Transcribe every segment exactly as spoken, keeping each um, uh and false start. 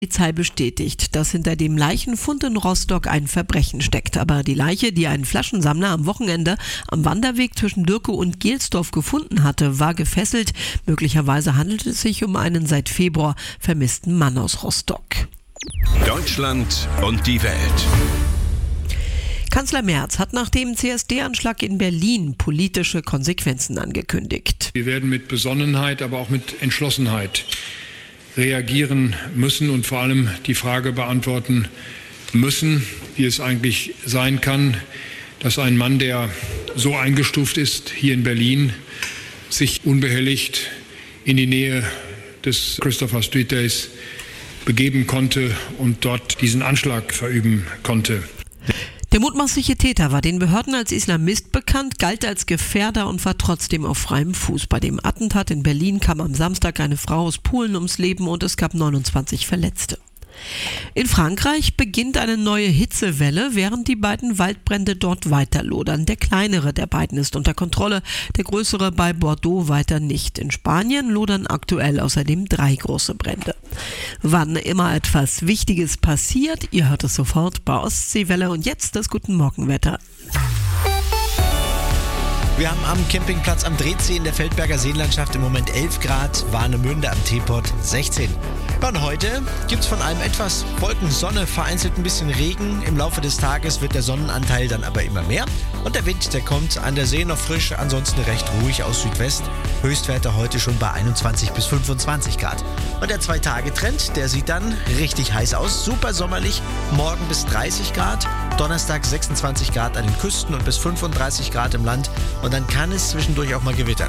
Die Polizei bestätigt, dass hinter dem Leichenfund in Rostock ein Verbrechen steckt. Aber die Leiche, die ein Flaschensammler am Wochenende am Wanderweg zwischen Dürke und Gelsdorf gefunden hatte, war gefesselt. Möglicherweise handelt es sich um einen seit Februar vermissten Mann aus Rostock. Deutschland und die Welt. Kanzler Merz hat nach dem C S D-Anschlag in Berlin politische Konsequenzen angekündigt. Wir werden mit Besonnenheit, aber auch mit Entschlossenheit reagieren müssen und vor allem die Frage beantworten müssen, wie es eigentlich sein kann, dass ein Mann, der so eingestuft ist hier in Berlin, sich unbehelligt in die Nähe des Christopher Street Days begeben konnte und dort diesen Anschlag verüben konnte. Der mutmaßliche Täter war den Behörden als Islamist bekannt, galt als Gefährder und war trotzdem auf freiem Fuß. Bei dem Attentat in Berlin kam am Samstag eine Frau aus Polen ums Leben und es gab neunundzwanzig Verletzte. In Frankreich beginnt eine neue Hitzewelle, während die beiden Waldbrände dort weiter lodern. Der kleinere der beiden ist unter Kontrolle, der größere bei Bordeaux weiter nicht. In Spanien lodern aktuell außerdem drei große Brände. Wann immer etwas Wichtiges passiert, ihr hört es sofort bei Ostseewelle und jetzt das Guten Morgenwetter. Wir haben am Campingplatz am Drehzeh in der Feldberger Seenlandschaft im Moment elf Grad, Warnemünde am Teepot sechzehn. Und heute gibt es von allem etwas. Wolken, Sonne, vereinzelt ein bisschen Regen. Im Laufe des Tages wird der Sonnenanteil dann aber immer mehr. Und der Wind, der kommt an der See noch frisch, ansonsten recht ruhig aus Südwest. Höchstwerte heute schon bei einundzwanzig bis fünfundzwanzig Grad. Und der Zwei-Tage-Trend, der sieht dann richtig heiß aus. Super sommerlich, morgen bis dreißig Grad. Donnerstag sechsundzwanzig Grad an den Küsten und bis fünfunddreißig Grad im Land. Und dann kann es zwischendurch auch mal gewittern.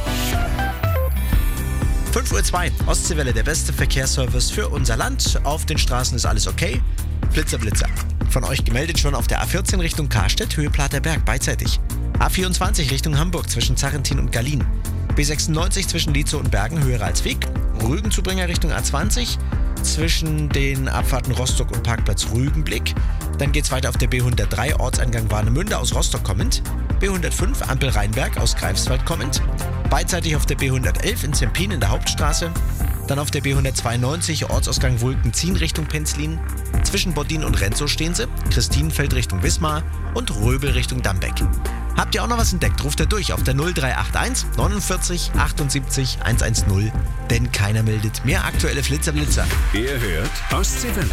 fünf Uhr zwei, Ostseewelle, der beste Verkehrsservice für unser Land. Auf den Straßen ist alles okay. Blitzer, Blitzer. Von euch gemeldet schon auf der A vierzehn Richtung Karstedt, Höhe Platerberg, beidseitig. A vierundzwanzig Richtung Hamburg zwischen Zarrentin und Gallien. B sechsundneunzig zwischen Lietzow und Bergen, Höhe Ralsweg. Rügenzubringer Richtung A zwanzig zwischen den Abfahrten Rostock und Parkplatz Rügenblick. Dann geht's weiter auf der B hundertdrei, Ortseingang Warnemünde aus Rostock kommend. B hundertfünf, Ampel Rheinberg aus Greifswald kommend. Beidseitig auf der B hundertelf in Zempin in der Hauptstraße. Dann auf der B hundertzweiundneunzig, Ortsausgang Wulken-Ziehen Richtung Penzlin. Zwischen Boddin und Renzow stehen sie. Christinenfeld Richtung Wismar und Röbel Richtung Dambeck. Habt ihr auch noch was entdeckt? Ruft er durch auf der null drei acht eins neunundvierzig achtundsiebzig hundertzehn. Denn keiner meldet mehr aktuelle Flitzer-Blitzer. Ihr hört Ostseewelle.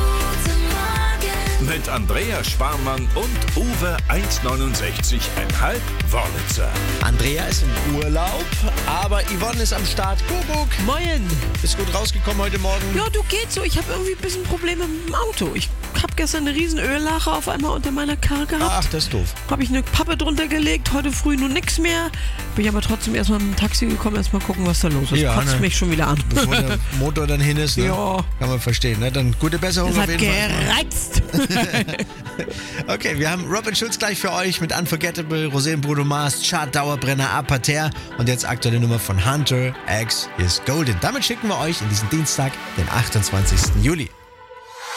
Mit Andrea Sparmann und Uwe eins neunundsechzig Komma fünf Wörlitzer. Andrea ist im Urlaub, aber Yvonne ist am Start. Kuckuck. Moin! Bist gut rausgekommen heute Morgen? Ja, du geht so. Ich habe irgendwie ein bisschen Probleme mit dem Auto. Ich habe gestern eine riesen Öllache auf einmal unter meiner Karre gehabt. Ach, das ist doof. Habe ich eine Pappe drunter gelegt, heute früh nur nichts mehr. Bin ich aber trotzdem erstmal mit dem Taxi gekommen, erstmal gucken, was da los ist. Ja, Kotzt ne? mich schon wieder an. Bevor der Motor dann hin ist, ne? Ja. Kann man verstehen, ne? Dann gute Besserung Das auf hat jeden Fall. gereizt. Okay, wir haben Robin Schulz gleich für euch mit Unforgettable, Rosé und Bruno Mars, Chart-Dauerbrenner, A Parterre und jetzt aktuelle Nummer von Hunter, X is Golden. Damit schicken wir euch in diesen Dienstag, den achtundzwanzigsten Juli.